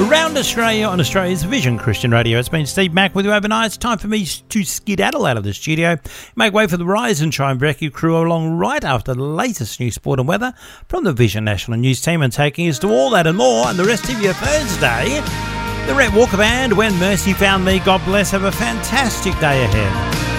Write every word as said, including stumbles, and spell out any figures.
Around Australia on Australia's Vision Christian Radio. It's been Steve Mack with you overnight. It's time for me to skedaddle out of the studio. Make way for the Rise and Shine Brekkie crew along right after the latest news, sport and weather from the Vision National News team, and taking us to all that and more and the rest of your Thursday. The Rhett Walker Band, When Mercy Found Me. God bless. Have a fantastic day ahead.